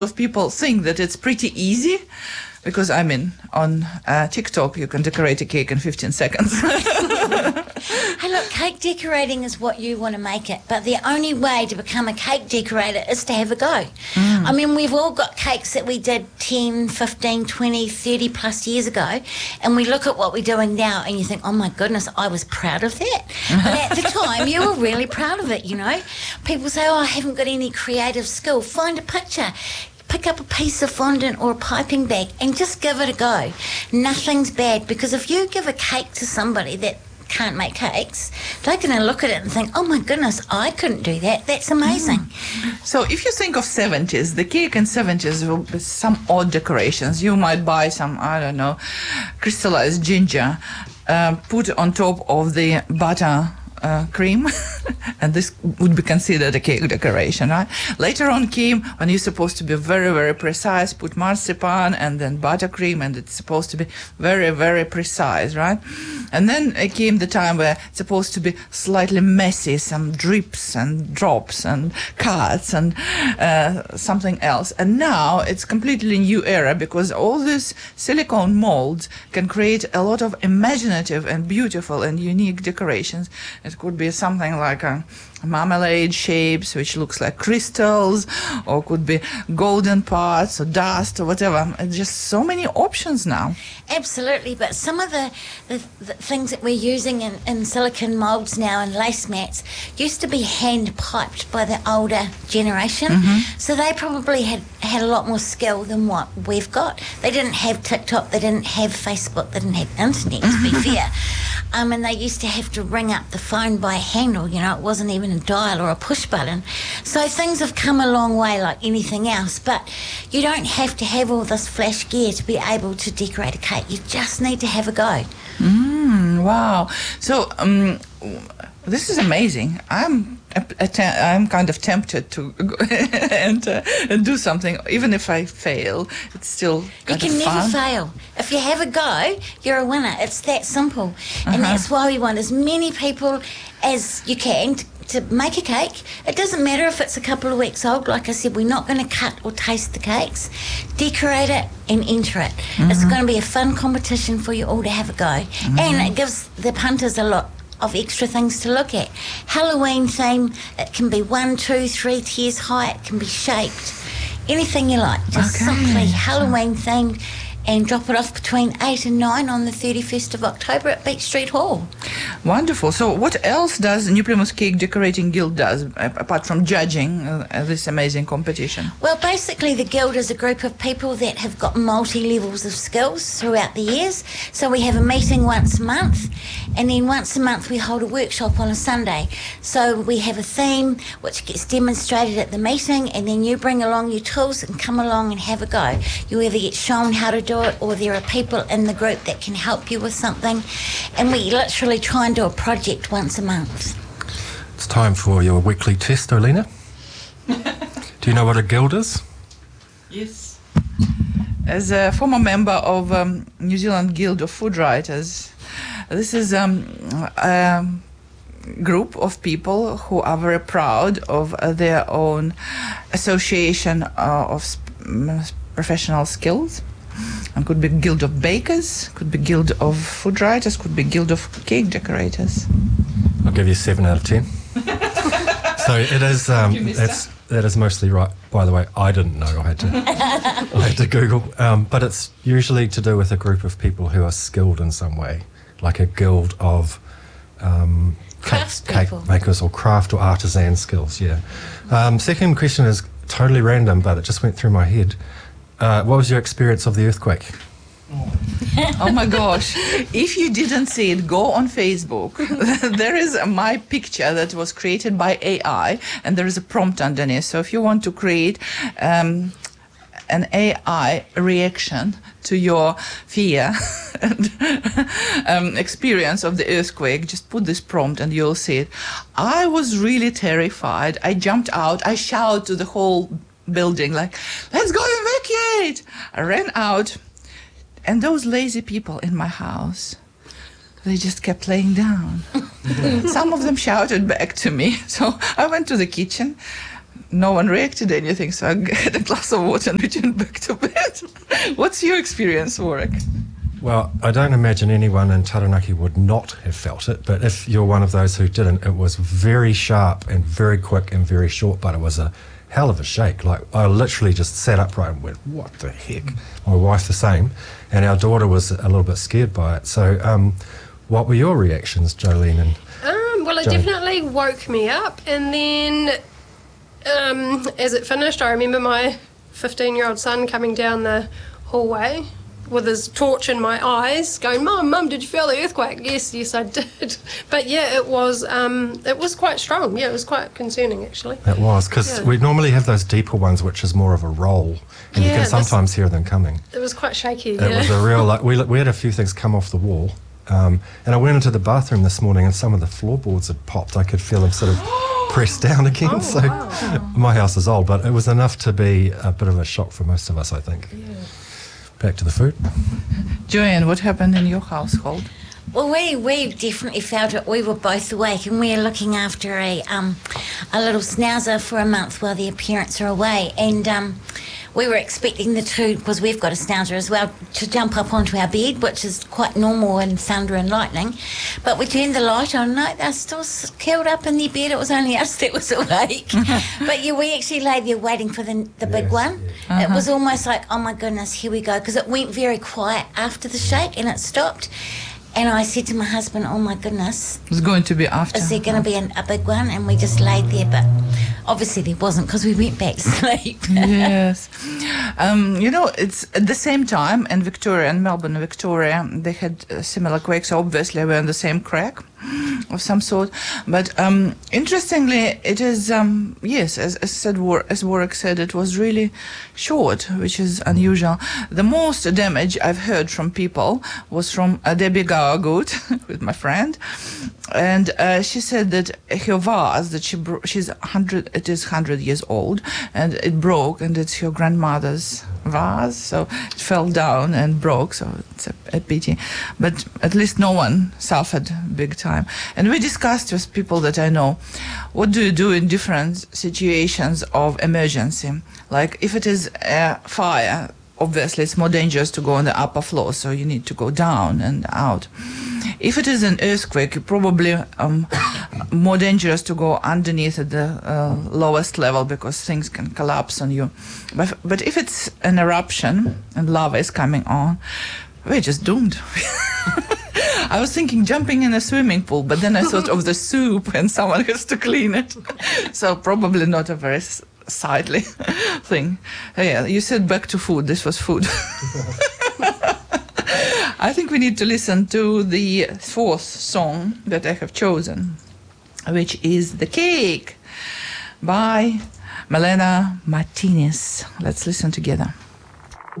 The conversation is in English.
of people think that it's pretty easy because, I mean, on TikTok, you can decorate a cake in 15 seconds. Hey, look, cake decorating is what you want to make it, but the only way to become a cake decorator is to have a go. I mean, we've all got cakes that we did 10, 15, 20, 30 plus years ago, and we look at what we're doing now and you think, oh my goodness, I was proud of that. But at the time, you were really proud of it, you know. People say, oh, I haven't got any creative skill. Find a picture. Pick up a piece of fondant or a piping bag and just give it a go. Nothing's bad, because if you give a cake to somebody that can't make cakes, they're going to look at it and think, oh my goodness, I couldn't do that. That's amazing. So if you think of 70s, the cake in 70s will be some odd decorations. You might buy some, I don't know, crystallized ginger, put on top of the butter cream, and this would be considered a cake decoration, right? Later on came when you're supposed to be very, very precise, put marzipan and then buttercream, and it's supposed to be very, very precise, right? And then came the time where it's supposed to be slightly messy, some drips and drops and cuts and something else. And now it's completely new era, because all these silicone molds can create a lot of imaginative and beautiful and unique decorations. It could be something like a marmalade shapes, which looks like crystals, or could be golden parts or dust or whatever. Just so many options now. Absolutely, but some of the things that we're using in silicone moulds now and lace mats used to be hand piped by the older generation, so they probably had a lot more skill than what we've got. They didn't have TikTok, they didn't have Facebook, they didn't have internet, to be fair. And they used to have to ring up the phone by handle, you know, it wasn't even a dial or a push button. So things have come a long way like anything else, but you don't have to have all this flash gear to be able to decorate a cake. You just need to have a go. Wow. So this is amazing. I'm kind of tempted to go and do something. Even if I fail, it's still kind of fun. You can never fail. If you have a go, you're a winner. It's that simple. And that's why we want as many people as you can to make a cake. It doesn't matter if it's a couple of weeks old. Like I said, we're not going to cut or taste the cakes. Decorate it and enter it. It's going to be a fun competition for you all to have a go. And it gives the punters a lot of extra things to look at. Halloween theme, it can be 1, 2, 3 tiers high, it can be shaped. Anything you like, just simply Halloween themed, and drop it off between 8 and 9 on the 31st of October at Beach Street Hall. Wonderful. So what else does New Plymouth Cake Decorating Guild does, apart from judging this amazing competition? Well, basically the Guild is a group of people that have got multi-levels of skills throughout the years. So we have a meeting once a month, and then once a month we hold a workshop on a Sunday. So we have a theme which gets demonstrated at the meeting, and then you bring along your tools and come along and have a go. You either get shown how to do it, or there are people in the group that can help you with something, and we literally try and do a project once a month. It's time for your weekly test, Olena. Do you know what a guild is? Yes. As a former member of New Zealand Guild of Food Writers, this is a group of people who are very proud of their own association of professional skills. And could be Guild of Bakers, could be Guild of Food Writers, could be Guild of Cake Decorators. I'll give you 7 out of 10. So it is. That is mostly right. By the way, I didn't know. I had to Google. But it's usually to do with a group of people who are skilled in some way, like a guild of cake makers or craft or artisan skills. Yeah. Second question is totally random, but it just went through my head. What was your experience of the earthquake? Oh my gosh. If you didn't see it, go on Facebook. There is my picture that was created by AI, and there is a prompt underneath. So if you want to create an AI reaction to your fear and experience of the earthquake, just put this prompt and you'll see it. I was really terrified. I jumped out. I shouted to the whole building, like, let's go evacuate. I ran out, and those lazy people in my house, they just kept laying down. Some of them shouted back to me, so I went to the kitchen, no one reacted anything, so I had a glass of water and returned back to bed. What's your experience, Warwick? Well, I don't imagine anyone in Taranaki would not have felt it, but if you're one of those who didn't, it was very sharp and very quick and very short, but it was a hell of a shake. Like, I literally just sat upright and went, what the heck? My wife the same, and our daughter was a little bit scared by it. So what were your reactions, Jolene? And well, it definitely woke me up, and then as it finished, I remember my 15-year-old son coming down the hallway with his torch in my eyes, going, Mum, did you feel the earthquake? Yes, I did. But yeah, it was quite strong. Yeah, it was quite concerning, actually. It was, because we normally have those deeper ones, which is more of a roll, and you can sometimes hear them coming. It was quite shaky. It was a real, like, we had a few things come off the wall, and I went into the bathroom this morning, and some of the floorboards had popped. I could feel them sort of pressed down again. My house is old, but it was enough to be a bit of a shock for most of us, I think. Yeah. Back to the food. Joanne, what happened in your household? Well, we definitely felt it. We were both awake, and we were looking after a little schnauzer for a month while their parents are away, and we were expecting the two, because we've got a schnauzer as well, to jump up onto our bed, which is quite normal in thunder and lightning. But we turned the light on, no, they're still curled up in their bed. It was only us that was awake. But yeah, we actually lay there waiting for the big one. It was almost like, oh my goodness, here we go, because it went very quiet after the shake and it stopped. And I said to my husband, oh my goodness, It's going to be after. is there going to be a big one? And we just laid there, but obviously there wasn't, because we went back to sleep. Yes. It's at the same time in Victoria, in Melbourne, Victoria, they had similar quakes. Obviously, we're in the same crack of some sort. But interestingly, it is, yes, as Warwick said, it was really short, which is unusual. The most damage I've heard from people was from Debbie Gargood, with my friend. And she said that her vase that she's 100 years old, and it broke, and it's her grandmother's vase, so it fell down and broke, so it's a pity. But at least no one suffered big time. And we discussed with people that I know, what do you do in different situations of emergency? Like if it is a fire, obviously it's more dangerous to go on the upper floor, so you need to go down and out. If it is an earthquake, you're probably more dangerous to go underneath at the lowest level, because things can collapse on you. But if it's an eruption and lava is coming on, we're just doomed. I was thinking jumping in a swimming pool, but then I thought of the soup and someone has to clean it. So probably not a very sightly thing. Yeah, you said back to food. This was food. I think we need to listen to the fourth song that I have chosen, which is The Cake by Melena Martinez. Let's listen together.